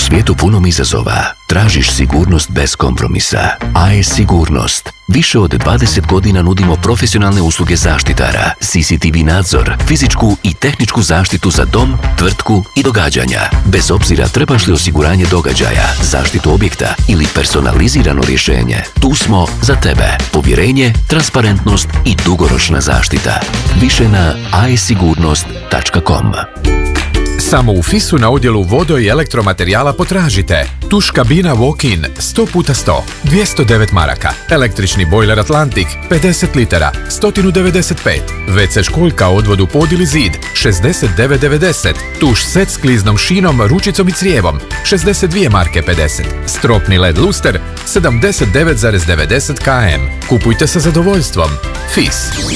svijetu punom izazova, tražiš sigurnost bez kompromisa. AES Sigurnost. Više od 20 godina nudimo profesionalne usluge zaštitara, CCTV nadzor, fizičku i tehničku zaštitu za dom, tvrtku i događanja. Bez obzira trebaš li osiguranje događaja, zaštitu objekta ili personalizirano rješenje, tu smo za tebe. Povjerenje, transparentnost i dugoročna zaštita. Više na aesigurnost.com. Samo u FIS-u na odjelu vodo i elektromaterijala potražite tuš kabina walk-in 100x100, 209 maraka, električni bojler Atlantik 50 litara, 195, WC školjka odvodu pod ili zid 69,90, tuš set s kliznom šinom, ručicom i crijevom 62 marke 50, stropni LED luster 79,90 km. Kupujte sa zadovoljstvom. FIS.